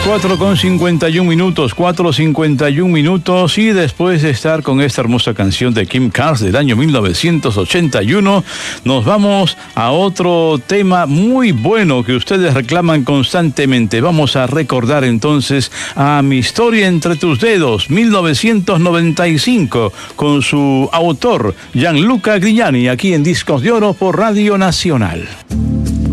4:51 y después de estar con esta hermosa canción de Kim Carnes del año 1981, nos vamos a otro tema muy bueno que ustedes reclaman constantemente. Vamos a recordar entonces a Mi historia entre tus dedos, 1995, con su autor Gianluca Grignani, aquí en Discos de Oro por Radio Nacional.